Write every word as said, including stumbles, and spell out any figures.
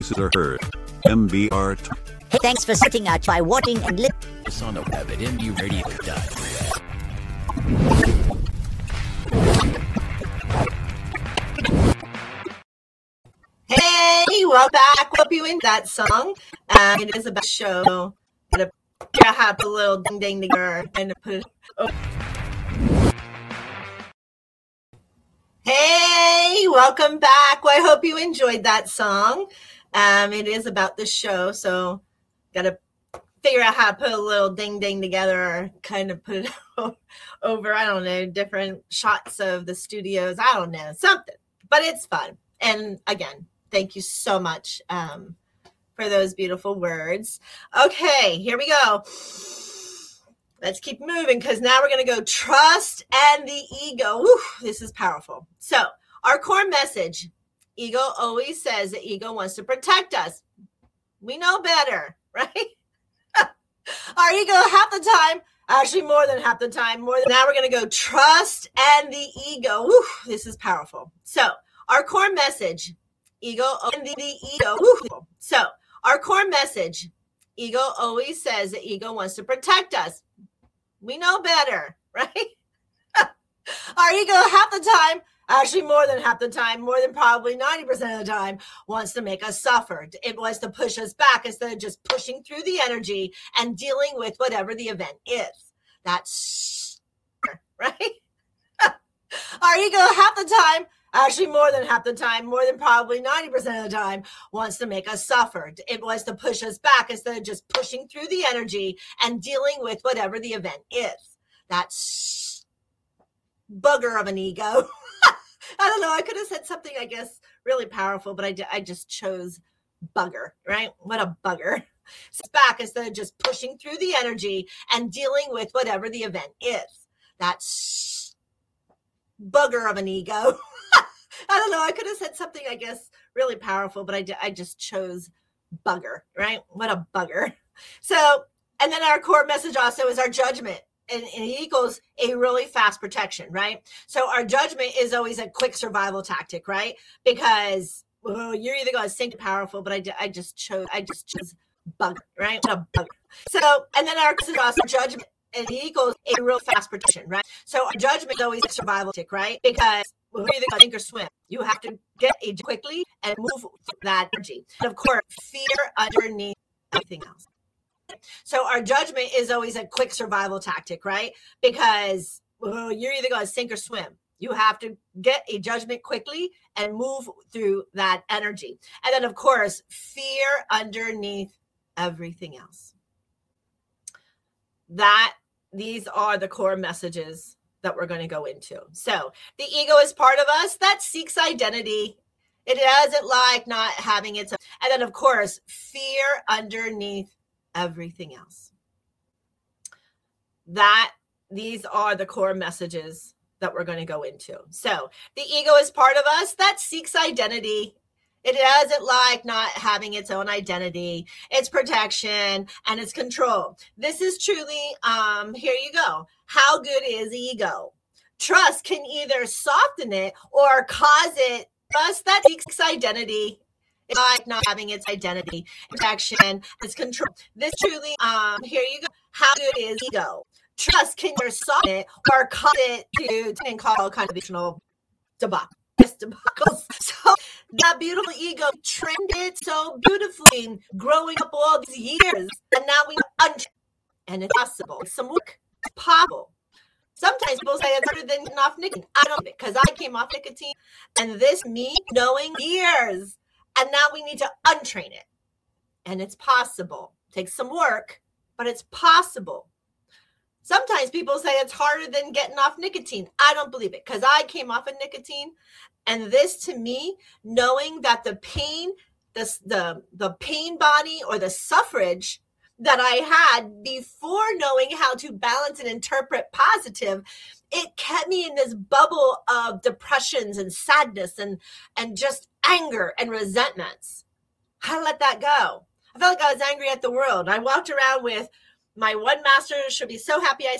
voices are heard. M B R. T- Hey, thanks for sitting out by watching and listening. Us on the web at m b radio dot net. Hey, welcome back. Hope you enjoyed that song. Um, it is about a show. I have a little ding ding digger and put. Oh. Hey, welcome back. Well, I hope you enjoyed that song. Um, it is about the show, so gotta figure out how to put a little ding ding together, or kind of put it over. I don't know, different shots of the studios. I don't know, something, but it's fun. And again, thank you so much um, for those beautiful words. Okay, here we go. Let's keep moving, because now we're going to go trust and the ego. Whew, this is powerful. So our core message, ego always says that ego wants to protect us. We know better, right? Our ego half the time, actually more than half the time, more than now we're going to go trust and the ego. Whew, this is powerful. So our core message, ego and the, the ego. Whew. So our core message, ego always says that ego wants to protect us. We know better, right? Our ego half the time, actually more than half the time, more than probably ninety percent of the time, wants to make us suffer. It wants to push us back instead of just pushing through the energy and dealing with whatever the event is. That's right? Our ego half the time, actually more than half the time, more than probably ninety percent of the time, wants to make us suffer. It wants to push us back instead of just pushing through the energy and dealing with whatever the event is. That's bugger of an ego. I don't know. I could have said something, I guess, really powerful, but I, I just chose bugger, right? What a bugger. It's back instead of just pushing through the energy and dealing with whatever the event is. That's bugger of an ego. I don't know. I could have said something, I guess, really powerful, but I, I just chose bugger, right? What a bugger. So, and then our core message also is our judgment. And, and it equals a really fast protection, right? So our judgment is always a quick survival tactic, right? Because well, you're either going to sink powerful, but I, I just chose, I just chose bugger, right? What a bugger. So, and then our message also judgment. And it equals a real fast protection, right? So our judgment is always a survival tactic, right? Because we're either going to sink or swim. You have to get a quickly and move through that energy. And of course, fear underneath everything else. So our judgment is always a quick survival tactic, right? Because well, you're either going to sink or swim. You have to get a judgment quickly and move through that energy. And then, of course, fear underneath everything else. That these are the core messages that we're going to go into. So the ego is part of us that seeks identity. It doesn't like not having its own. And then, of course, fear underneath everything else. That these are the core messages that we're going to go into. So the ego is part of us that seeks identity. It doesn't like not having its own identity, its protection, and its control. This is truly, um, here you go. How good is ego? Trust can either soften it or cause it. Trust that seeks identity. It's like not having its identity, protection, its control. This truly, um, here you go. How good is ego? Trust can either soften it or cause it to, and call kind of additional debacle. debacles. So that beautiful ego trained it so beautifully, growing up all these years, and now we untrain. And it's possible. Some work is possible. Sometimes people say it's harder than getting off nicotine. I don't, because I came off nicotine, and this me knowing years, and now we need to untrain it. And it's possible. It takes some work, but it's possible. Sometimes people say it's harder than getting off nicotine. I don't believe it, because I came off of nicotine, and this to me, knowing that the pain, the, the, the pain body or the suffrage that I had before knowing how to balance and interpret positive, it kept me in this bubble of depressions and sadness and, and just anger and resentments. I let that go. I felt like I was angry at the world. I walked around with my one master should be so happy I